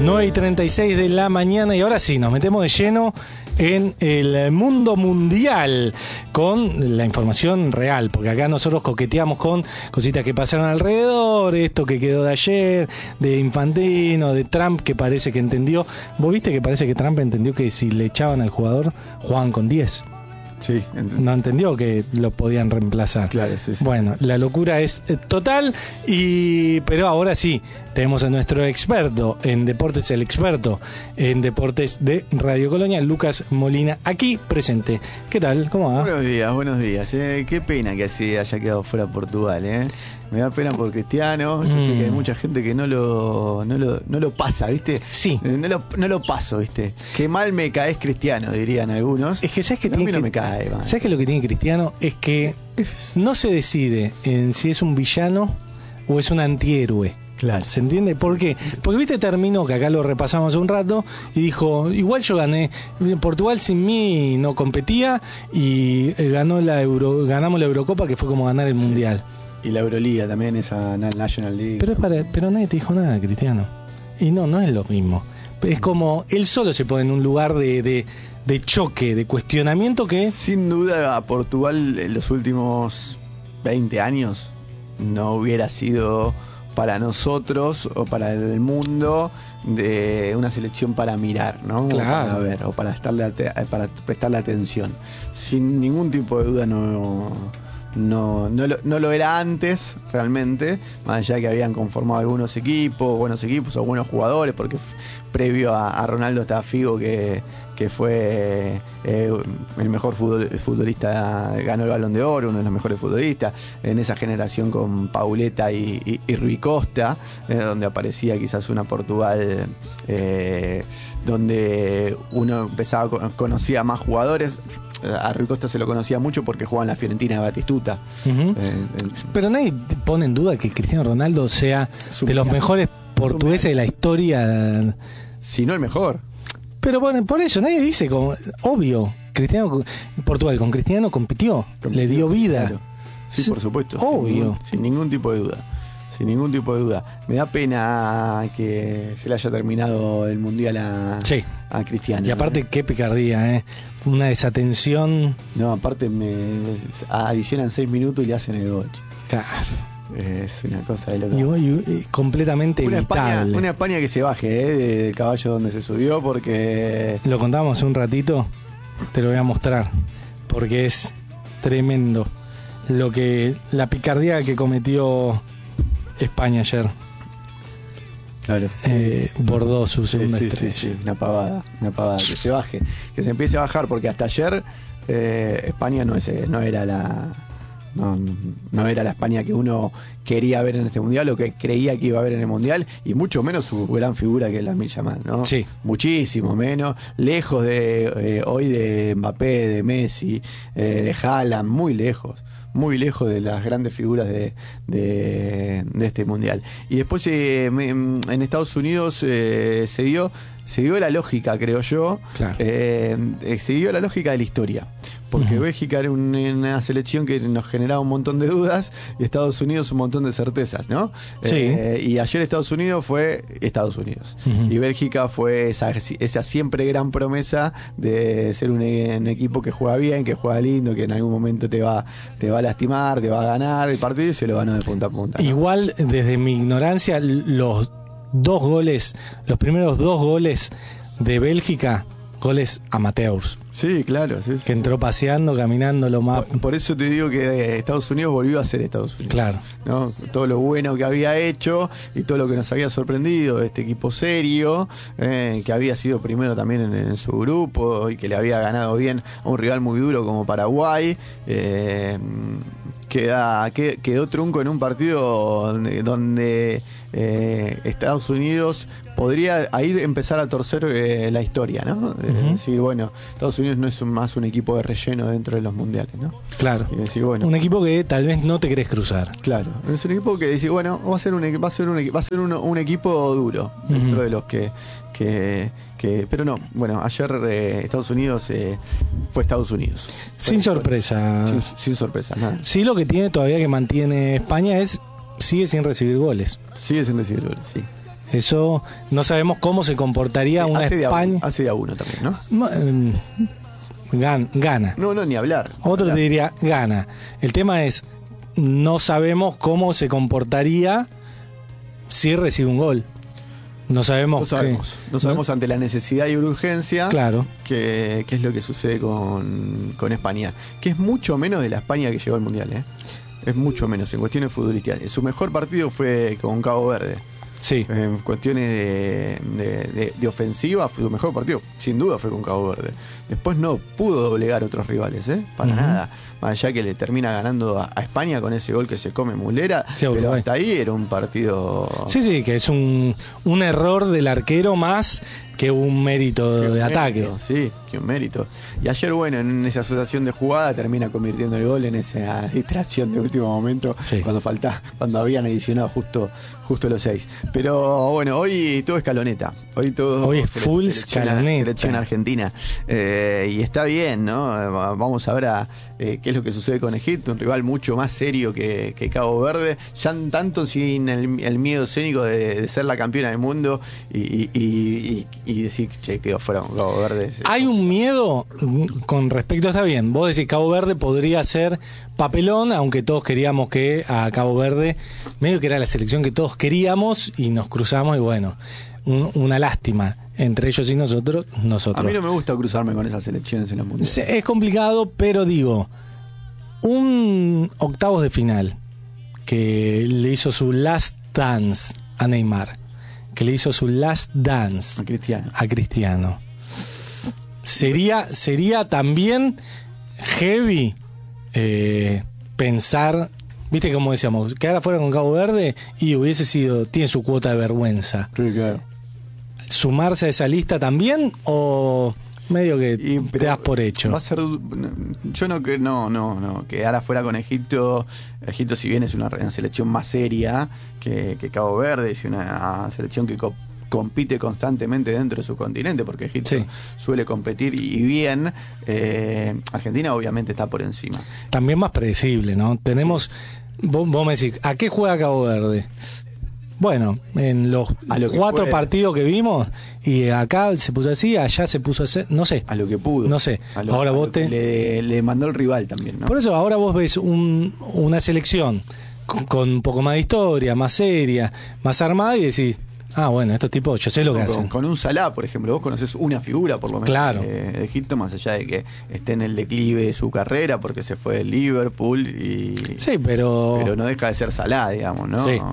9:36 de la mañana y ahora sí, nos metemos de lleno en el mundo mundial con la información real, porque acá nosotros coqueteamos con cositas que pasaron alrededor, esto que quedó de ayer, de Infantino, de Trump, que parece que entendió. ¿Vos viste que parece que Trump entendió que si le echaban al jugador, jugaban con 10? Sí, no entendió que lo podían reemplazar. Claro, sí, sí. Bueno, la locura es total, pero ahora sí, tenemos a nuestro experto en deportes, el experto en deportes de Radio Colonia, Lucas Molina, aquí presente. ¿Qué tal? ¿Cómo va? Buenos días. Qué pena que así haya quedado fuera Portugal, Me da pena por Cristiano. Yo sé que hay mucha gente que no lo pasa, ¿viste? Sí. No lo paso, ¿viste? Qué mal me caes, Cristiano, dirían algunos. Es que sabes que a mí no me cae, man. ¿Sabes que lo que tiene Cristiano es que no se decide en si es un villano o es un antihéroe? Claro. ¿Se entiende? ¿Por qué? Porque viste, terminó, que acá lo repasamos hace un rato, y dijo, igual yo gané, Portugal sin mí no competía y ganamos la Eurocopa, que fue como ganar el Mundial. Y la Euroliga también, esa National League. Pero nadie te dijo nada, Cristiano. Y no es lo mismo. Es como, él solo se pone en un lugar de choque, de cuestionamiento que... Sin duda, a Portugal en los últimos 20 años no hubiera sido para nosotros o para el mundo de una selección para mirar, ¿no? Claro. Para ver o para prestarle atención. Sin ningún tipo de duda no lo era antes, realmente, más allá de que habían conformado algunos equipos, buenos equipos o buenos jugadores, porque previo a Ronaldo estaba Figo, que fue el mejor futbolista, ganó el Balón de Oro, uno de los mejores futbolistas, en esa generación con Pauleta y Rui Costa, donde aparecía quizás una Portugal donde uno conocía más jugadores. A Rui Costa se lo conocía mucho porque jugaba en la Fiorentina de Batistuta. Uh-huh. Pero nadie pone en duda que Cristiano Ronaldo sea de los mejores portugueses de la historia. Si no el mejor. Pero bueno, por eso nadie dice, obvio, Portugal con Cristiano compitió, le dio vida. Claro. Sí, por supuesto. Obvio. Sin ningún tipo de duda. Sin ningún tipo de duda. Me da pena que se le haya terminado el Mundial a Cristiano. Y aparte, qué picardía, una desatención. No, aparte adicionan 6 minutos y le hacen el gol. Claro. Es una cosa de loco. Y completamente evitable. Una España que se baje del caballo donde se subió, porque... Lo contábamos hace un ratito, te lo voy a mostrar, porque es tremendo la picardía que cometió España ayer. Claro. Bordó su segunda estrella. Sí, una pavada, que se baje, que se empiece a bajar, porque hasta ayer España no era la España que uno quería ver en este Mundial o que creía que iba a ver en el Mundial, y mucho menos su gran figura que es Lamine Yamal, ¿no? Sí. Muchísimo menos, lejos de hoy de Mbappé, de Messi, de Haaland, muy lejos de las grandes figuras de este Mundial. Y después en Estados Unidos se dio la lógica, creo yo. Claro. Se dio la lógica de la historia, porque Bélgica era una selección que nos generaba un montón de dudas y Estados Unidos un montón de certezas, ¿no? Sí. Y ayer Estados Unidos fue Estados Unidos, y Bélgica fue esa siempre gran promesa de ser un equipo que juega bien, que juega lindo, que en algún momento te va a lastimar, te va a ganar el partido, y se lo ganó de punta a punta, ¿no? Igual, desde mi ignorancia, los primeros 2 goles de Bélgica, goles amateurs. Sí, claro. Sí. Que entró paseando, caminando lo más... Por eso te digo que Estados Unidos volvió a ser Estados Unidos. Claro. ¿No? Todo lo bueno que había hecho y todo lo que nos había sorprendido de este equipo serio, que había sido primero también en su grupo y que le había ganado bien a un rival muy duro como Paraguay. Quedó trunco en un partido donde Estados Unidos podría empezar a torcer la historia, ¿no? Decir, bueno, Estados Unidos no es más un equipo de relleno dentro de los mundiales, ¿no? Claro. Y decir, bueno, un equipo que tal vez no te querés cruzar. Claro. Es un equipo que dice, bueno, va a ser un equipo duro dentro de los que pero no, bueno, ayer Estados Unidos fue Estados Unidos. Sin sorpresa. Sin sorpresa, nada. Sí, lo que tiene todavía que mantiene España sigue sin recibir goles. Sigue sin recibir goles, sí. Eso no sabemos cómo se comportaría una España. Hace de a uno también, ¿no? Gana. No, ni hablar. Otro te diría, gana. El tema es, no sabemos cómo se comportaría si recibe un gol. No sabemos ante la necesidad y urgencia. Claro. qué es lo que sucede con España. Que es mucho menos de la España que llegó al Mundial, ¿eh? Es mucho menos en cuestiones futbolísticas. Su mejor partido fue con Cabo Verde. Sí. En cuestiones de ofensiva, su mejor partido, sin duda, fue con Cabo Verde. Después no pudo doblegar a otros rivales, para nada. Más allá que le termina ganando a España con ese gol que se come Mulera, sí, pero hasta ahí era un partido... Sí, que es un error del arquero más que un mérito de ataque. Sí, que un mérito. Y ayer, bueno, en esa asociación de jugada termina convirtiendo el gol en esa distracción de último momento, sí, cuando habían adicionado justo los 6. Pero bueno, hoy todo escaloneta. Hoy es full escaloneta. Selección argentina. Y está bien, ¿no? Vamos a ver qué es lo que sucede con Egipto, un rival mucho más serio que Cabo Verde, ya tanto sin el miedo escénico de ser la campeona del mundo y decir, che, quedó fuera con Cabo Verde. Hay un miedo con respecto, está bien, vos decís Cabo Verde podría ser papelón, aunque todos queríamos que a Cabo Verde, medio que era la selección que todos queríamos y nos cruzamos y bueno, una lástima entre ellos y nosotros. A mí no me gusta cruzarme con esas selecciones en la mundial. Es complicado, pero digo, un octavos de final que le hizo su last dance a Neymar, que le hizo su last dance a Cristiano. Sería también heavy pensar, viste como decíamos, quedar afuera con Cabo Verde y tiene su cuota de vergüenza. Sí, claro. ¿Sumarse a esa lista también o medio que te das por hecho? Va a ser, yo no quedar afuera con Egipto. Egipto, si bien es una selección más seria que Cabo Verde, es una selección que compite constantemente dentro de su continente, porque Egipto suele competir y bien. Argentina obviamente está por encima. También más predecible, ¿no? Tenemos, vos me decís, ¿a qué juega Cabo Verde? Bueno, en los 4 partidos que vimos, y acá se puso así, allá se puso así, no sé. A lo que pudo. No sé. Ahora vos le mandó el rival también, ¿no? Por eso ahora vos ves una selección con un poco más de historia, más seria, más armada, y decís, bueno, estos tipos, yo sé lo que hacen. Con un Salah, por ejemplo, vos conocés una figura, por lo menos, claro, de Egipto, más allá de que esté en el declive de su carrera, porque se fue de Liverpool sí, pero no deja de ser Salah, digamos, ¿no? Sí.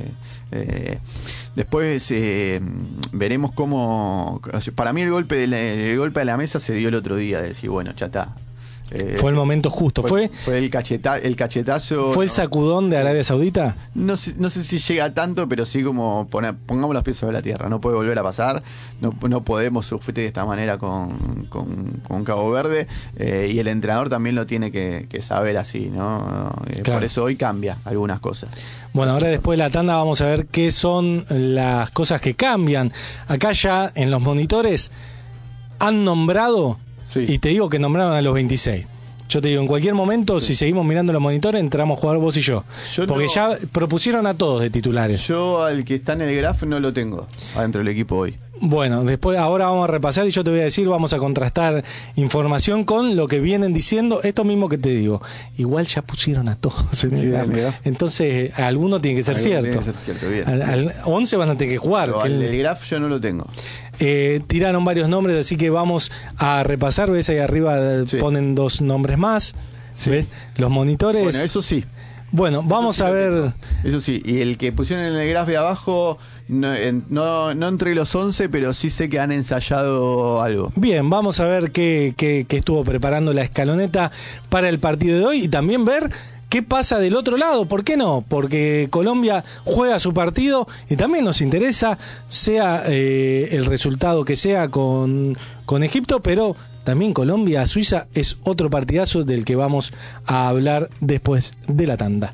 Después veremos cómo... Para mí el golpe a la mesa se dio el otro día, de decir, bueno, ya está. Fue el momento justo. Fue el cachetazo. ¿Fue el sacudón de Arabia Saudita? No sé si llega tanto, pero sí como pongamos los pies sobre la tierra. No puede volver a pasar. No podemos sufrir de esta manera con Cabo Verde. Y el entrenador también lo tiene que saber así, ¿no? Claro. Por eso hoy cambia algunas cosas. Bueno, ahora después de la tanda vamos a ver qué son las cosas que cambian. Acá ya en los monitores han nombrado... Sí. Y te digo que nombraron a los 26. Yo te digo, en cualquier momento, si seguimos mirando los monitores, entramos a jugar vos y yo. Porque ya propusieron a todos de titulares. Yo al que está en el graph no lo tengo adentro del equipo hoy. Bueno, ahora vamos a repasar y yo te voy a decir, vamos a contrastar información con lo que vienen diciendo, esto mismo que te digo. Igual ya pusieron a todos en el graph. Entonces, alguno tiene que ser cierto. Al 11 van a tener que jugar. El graph yo no lo tengo. Tiraron varios nombres, así que vamos a repasar. ¿Ves? Ahí arriba ponen 2 nombres más. Sí. ¿Ves? Los monitores. Bueno, eso sí. Bueno, vamos a ver. Eso sí, y el que pusieron en el graph de abajo, no entre los 11, pero sí sé que han ensayado algo. Bien, vamos a ver qué estuvo preparando la escaloneta para el partido de hoy y también ver qué pasa del otro lado. ¿Por qué no? Porque Colombia juega su partido y también nos interesa, sea el resultado que sea con Egipto, pero también Colombia-Suiza es otro partidazo del que vamos a hablar después de la tanda.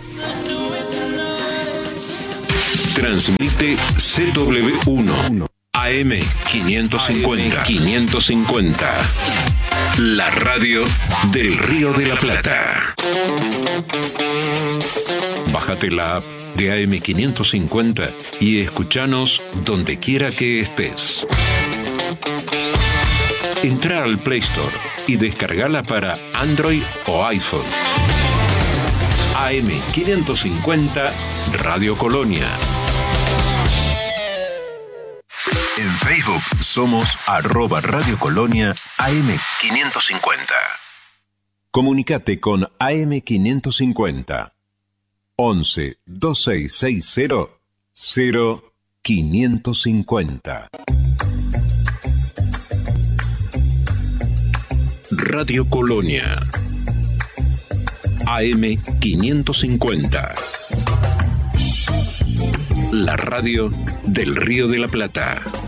Transmite CW1 AM 550. La radio del Río de la Plata. Bájate la app de AM550 y escuchanos donde quiera que estés. Entra al Play Store y descargala para Android o iPhone. AM550 Radio Colonia. En Facebook somos @Radio Colonia AM550. Comunicate con AM550 11 2660 0550. Radio Colonia AM550. La radio del Río de la Plata.